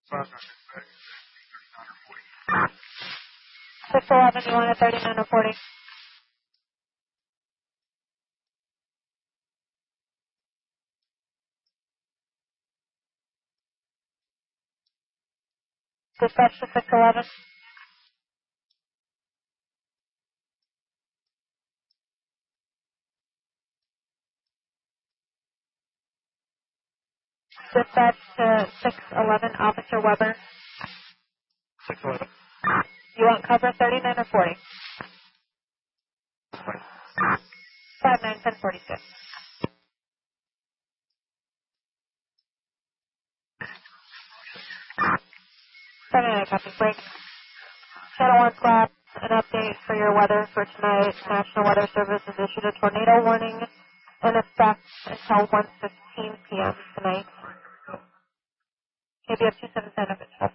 611, you want a 39 or 40? Dispatch to 611. Dispatch to 611, Officer Weber. 611. You want cover 39 or 40? 59, 1046. 79, copy, break. Channel 1 squad, an update for your weather for tonight. National Weather Service has issued a tornado warning in effect until 1:15 p.m. tonight. KBF 279 official.